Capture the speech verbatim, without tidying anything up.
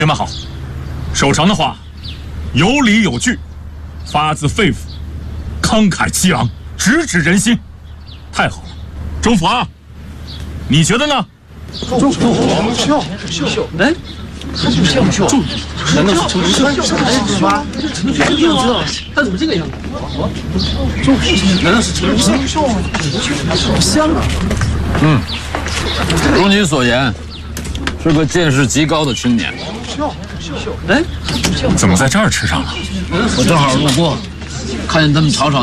学们好，守城的话，有理有据，发自肺腑，慷慨激昂，直指人心，太好了。中府啊，你觉得呢？ 中中中秀秀，哎，他是秀秀，难道是陈明秀？哎，是吗？陈明秀这个样子，他怎么这个样子？中难道是陈明秀？好香啊！ 嗯，如你所言，是个见识极高的青年。 秀秀，哎， 怎么在这儿吃上了？ 我正好路过，看见他们吵吵。